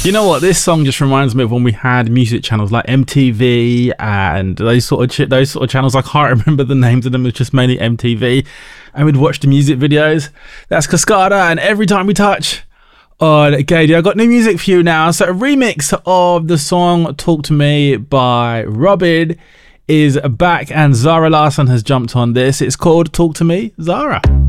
You know what? This song just reminds me of when we had music channels like MTV and those sort of channels. I can't remember the names of them. It's just mainly MTV, and we'd watch the music videos. That's Cascada, and Every Time We Touch. Oh, Gady, I got new music for you now. So a remix of the song "Talk to Me" by Robin is back, and Zara Larsson has jumped on this. It's called "Talk to Me, Zara."